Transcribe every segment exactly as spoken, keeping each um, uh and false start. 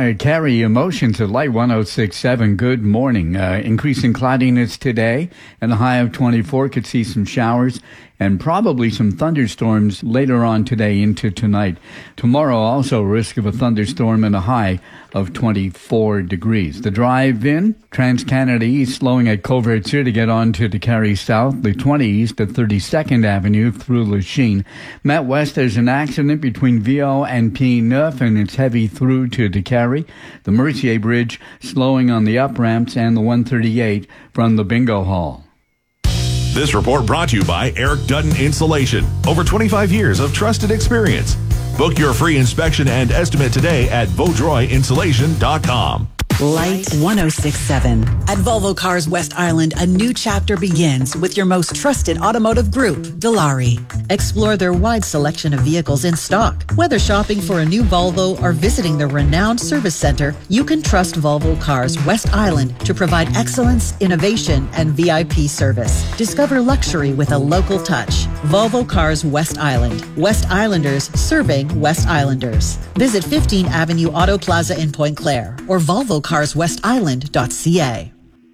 Vaudreuil, Carrie Emotions at Light one oh six point seven. Good morning. Uh, increasing cloudiness today and a high of twenty-four. Could see some showers and probably some thunderstorms later on today into tonight. Tomorrow also risk of a thunderstorm and a high of twenty-four degrees. The drive in, Trans-Canada East slowing at Couverture to get on to Décarie South. The twenty East at thirty-second Avenue through Lachine. Met West, there's an accident between Viau and P nine and it's heavy through to Décarie. The Mercier Bridge slowing on the up ramps and the one thirty-eight from the Bingo Hall. This report brought to you by Eric Dutton Insulation. Over twenty-five years of trusted experience. Book your free inspection and estimate today at vaudreuil insulation dot com. Light one oh six point seven. At Volvo Cars West Island, a new chapter begins with your most trusted automotive group, Dilawri. Explore their wide selection of vehicles in stock. Whether shopping for a new Volvo or visiting the renowned service center, you can trust Volvo Cars West Island to provide excellence, innovation, and V I P service. Discover luxury with a local touch. Volvo Cars West Island. West Islanders serving West Islanders. Visit fifteenth Avenue Auto Plaza in Point Claire or Volvo cars west island dot c a.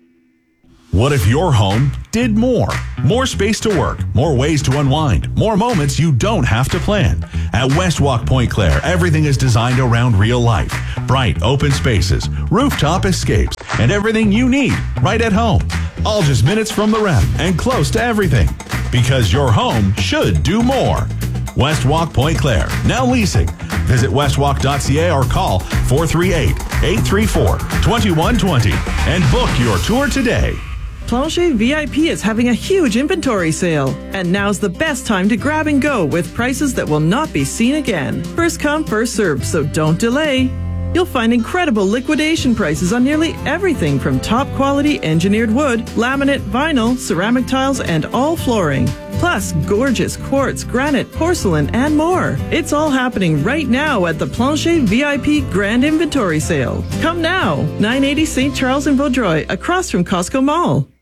What if your home did more? More space to work, more ways to unwind, more moments you don't have to plan. At Westwalk Point Claire, everything is designed around real life. Bright, open spaces, rooftop escapes, and everything you need right at home. All just minutes from the ref and close to everything. Because your home should do more. Westwalk Point Claire, now leasing. Visit westwalk dot c a or call four three eight, eight three four, two one two zero and book your tour today. Plancher V I P is having a huge inventory sale, and now's the best time to grab and go with prices that will not be seen again. First come, first served, so don't delay. You'll find incredible liquidation prices on nearly everything from top quality engineered wood, laminate, vinyl, ceramic tiles, and all flooring. Plus, gorgeous quartz, granite, porcelain, and more. It's all happening right now at the Plancher V I P Grand Inventory Sale. Come now, nine eighty Saint Charles in Vaudreuil, across from Costco Mall.